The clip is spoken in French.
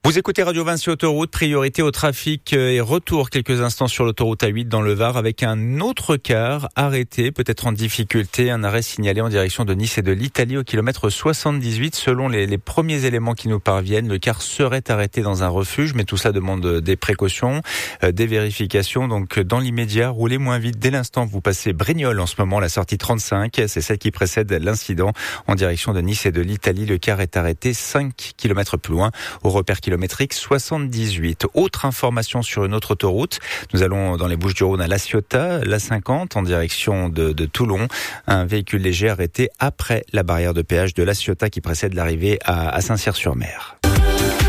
Vous écoutez Radio Vinci Autoroute, priorité au trafic et retour quelques instants sur l'autoroute A8 dans le Var avec un autre car arrêté, peut-être en difficulté, un arrêt signalé en direction de Nice et de l'Italie au kilomètre 78. Selon les premiers éléments qui nous parviennent, le car serait arrêté dans un refuge, mais tout ça demande des précautions, des vérifications. Donc dans l'immédiat, roulez moins vite. Dès l'instant, vous passez Brignoles en ce moment, la sortie 35, c'est celle qui précède l'incident en direction de Nice et de l'Italie. Le car est arrêté 5 km plus loin au repère kilométrique 78. Autre information sur une autre autoroute. Nous allons dans les Bouches-du-Rhône à La Ciotat, la 50 en direction de Toulon. Un véhicule léger arrêté après la barrière de péage de La Ciotat qui précède l'arrivée à Saint-Cyr-sur-Mer.